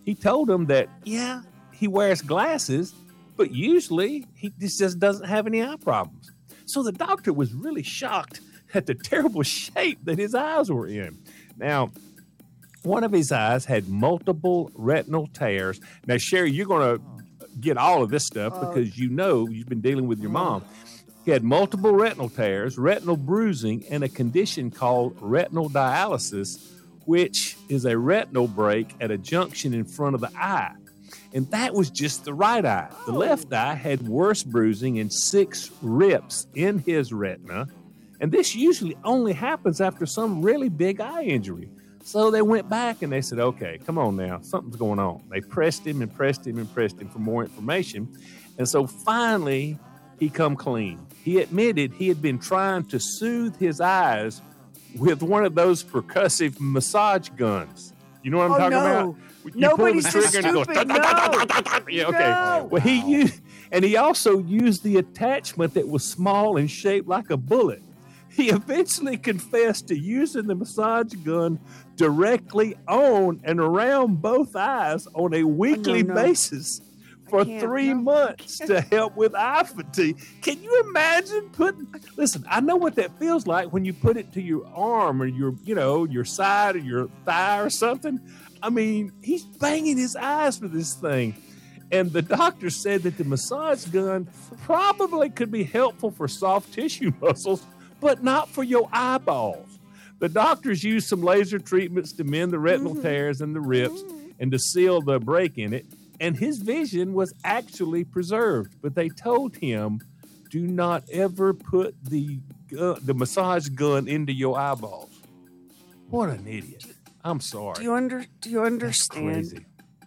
he told him that, yeah, he wears glasses, but usually he just doesn't have any eye problems. So the doctor was really shocked at the terrible shape that his eyes were in. Now, one of his eyes had multiple retinal tears. Now, Sherry, you're going to get all of this stuff because you know you've been dealing with your mom. He had multiple retinal tears, retinal bruising, and a condition called retinal dialysis, which is a retinal break at a junction in front of the eye. And that was just the right eye. The left eye had worse bruising and 6 rips in his retina. And this usually only happens after some really big eye injury. So they went back and they said, okay, come on now, something's going on. They pressed him and pressed him and pressed him for more information. And so finally, he come clean. He admitted he had been trying to soothe his eyes with one of those percussive massage guns. You know what I'm talking about? You Nobody's pull the trigger and it goes, no. Yeah, okay. No. Well, he also used the attachment that was small and shaped like a bullet. He eventually confessed to using the massage gun directly on and around both eyes on a weekly basis for 3 months to help with eye fatigue. Can you imagine listen, I know what that feels like when you put it to your arm or your side or your thigh or something. I mean, he's banging his eyes for this thing. And the doctor said that the massage gun probably could be helpful for soft tissue muscles, but not for your eyeballs. The doctors used some laser treatments to mend the retinal tears and the rips and to seal the break in it. And his vision was actually preserved. But they told him, do not ever put the massage gun into your eyeballs. What an idiot. I'm sorry. Do you understand? That's crazy.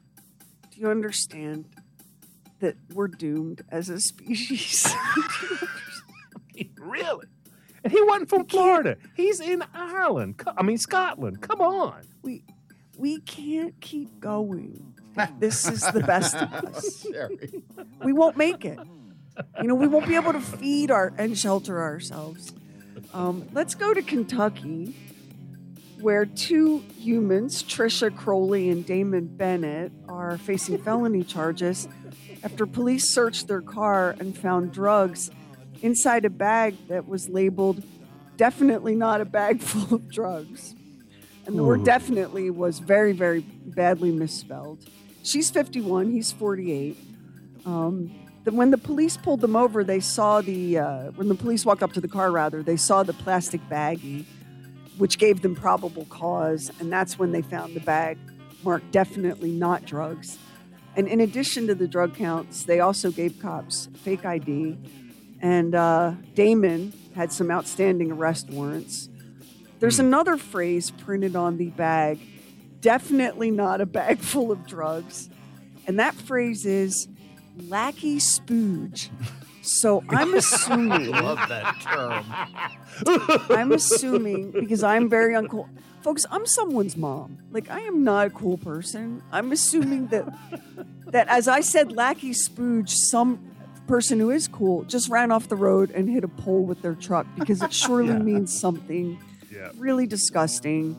Do you understand that we're doomed as a species? Really? And he wasn't from Florida. He's in Scotland. Come on. We can't keep going. This is the best of us. We won't make it. We won't be able to feed and shelter ourselves. Let's go to Kentucky, where 2 humans, Trisha Crowley and Damon Bennett, are facing felony charges after police searched their car and found drugs inside a bag that was labeled definitely not a bag full of drugs. And the word definitely was very, very badly misspelled. She's 51, he's 48. When the police pulled them over, they saw when the police walked up to the car, they saw the plastic baggie, which gave them probable cause. And that's when they found the bag marked definitely not drugs. And in addition to the drug counts, they also gave cops fake ID. And Damon had some outstanding arrest warrants. There's another phrase printed on the bag, definitely not a bag full of drugs. And that phrase is lackey spooge. So I'm assuming. I love that term. I'm assuming, because I'm very uncool. Folks, I'm someone's mom. I am not a cool person. I'm assuming that as I said lackey spooge, some person who is cool just ran off the road and hit a pole with their truck, because it surely means something really disgusting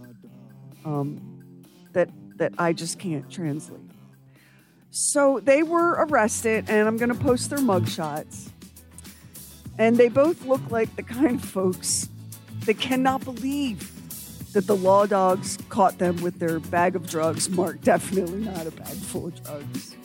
that I just can't translate. So they were arrested, and I'm going to post their mugshots. And they both look like the kind of folks that cannot believe that the law dogs caught them with their bag of drugs marked definitely not a bag full of drugs.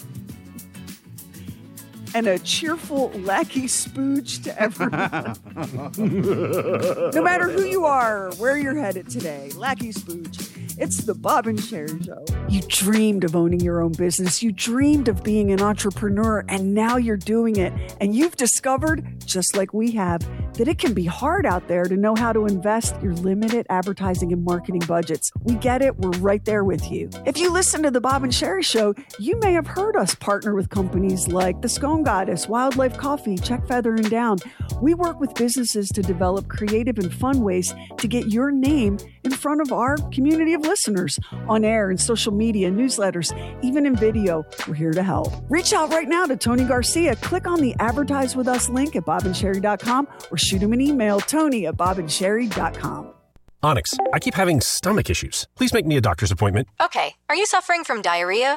And a cheerful lackey spooge to everyone. No matter who you are or where you're headed today, lackey spooge. It's the Bob and Sherry Show. You dreamed of owning your own business. You dreamed of being an entrepreneur, and now you're doing it. And you've discovered, just like we have, that it can be hard out there to know how to invest your limited advertising and marketing budgets. We get it. We're right there with you. If you listen to the Bob and Sherry Show, you may have heard us partner with companies like the Scone Goddess, Wildlife Coffee, Check Feather and Down. We work with businesses to develop creative and fun ways to get your name in front of our community of listeners on air and social media, newsletters, even in video. We're here to help. Reach out right now to Tony Garcia. Click on the Advertise With Us link at bobandsherry.com or shoot him an email, tony@bobandsherry.com. Onyx, I keep having stomach issues. Please make me a doctor's appointment. Okay. Are you suffering from diarrhea,